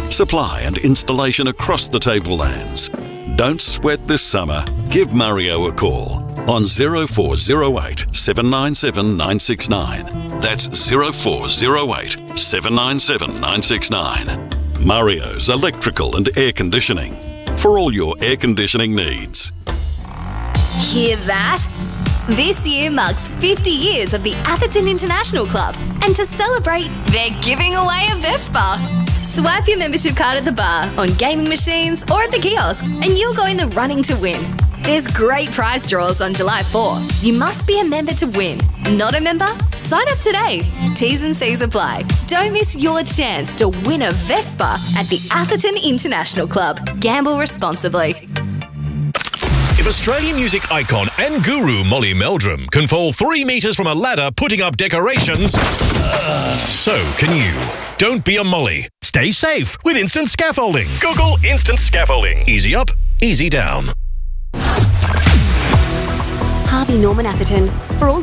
supply and installation across the tablelands. Don't sweat this summer. Give Mario a call on 0408 797 969. That's 0408 797 969. Mario's Electrical and Air Conditioning, for all your air conditioning needs. Hear that? This year marks 50 years of the Atherton International Club, and to celebrate, they're giving away a Vespa. Swipe your membership card at the bar, on gaming machines or at the kiosk, and you'll go in the running to win. There's great prize draws on July 4. You must be a member to win. Not a member? Sign up today. T's and C's apply. Don't miss your chance to win a Vespa at the Atherton International Club. Gamble responsibly. If Australian music icon and guru Molly Meldrum can fall 3 metres from a ladder putting up decorations, so can you. Don't be a Molly. Stay safe with instant scaffolding. Google instant scaffolding. Easy up, easy down. Harvey Norman Atherton. For all